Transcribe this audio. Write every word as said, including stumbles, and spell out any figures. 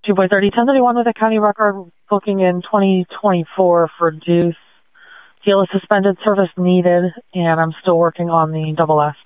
two point thirty, ten thirty-one with a county record booking in twenty twenty-four for Deuce. Deal is suspended, service needed, and I'm still working on the double S.